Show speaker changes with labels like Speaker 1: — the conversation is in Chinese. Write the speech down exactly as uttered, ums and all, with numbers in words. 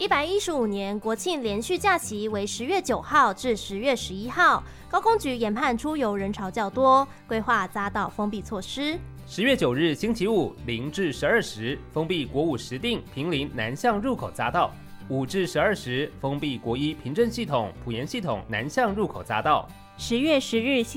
Speaker 1: 一百一十五年国庆连续假期为十月九号至十月十一号，高公局研判出游人潮较多，规划匝道封闭措施。
Speaker 2: 十月九日星期五零至十二时封闭国五石碇坪林南向入口匝道，五至十二时封闭国一平镇系统埔盐系统南向入口匝道。
Speaker 3: 十月十日